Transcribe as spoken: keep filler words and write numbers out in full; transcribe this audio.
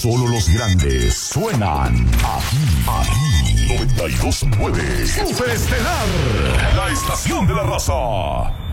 Solo los grandes suenan aquí, aquí. noventa y dos punto nueve Superestelar, la estación de la raza.